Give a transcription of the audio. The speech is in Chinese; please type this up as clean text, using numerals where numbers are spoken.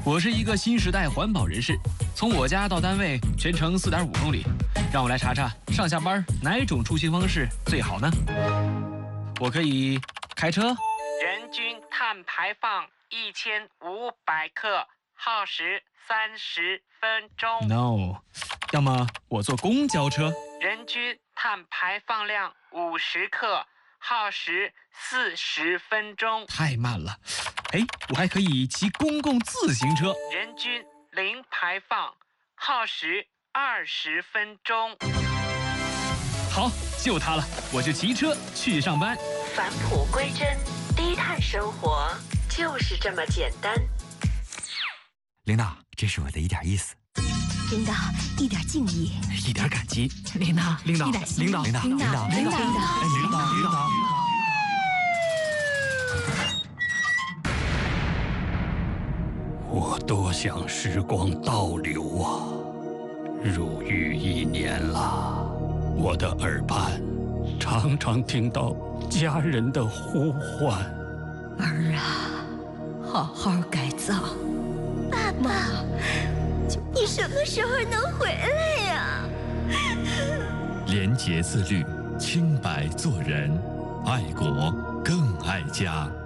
我是一个新时代环保人士，从我家到单位全程4.5公里，让我来查查上下班哪种出行方式最好呢？我可以开车， 人均碳排放1500克，耗时30分钟。 No， 要么我坐公交车， 人均碳排放量50克，耗时40分钟。 太慢了。哎，我还可以骑公共自行车， 人均零排放，耗时20分钟。 好，就它了，我就骑车去上班。 返璞归真，低碳生活就是这么简单。 领导，这是我的一点意思。 领导，一点敬意， 一点感激。 领导， 领导， 一点心意， 领导，领导， 领导，领导， 领导。 我多想时光倒流啊！入狱1年了，我的耳畔常常听到家人的呼唤。 儿啊，好好改造。爸爸，你什么时候能回来呀？ 廉洁自律，清白做人，爱国更爱家。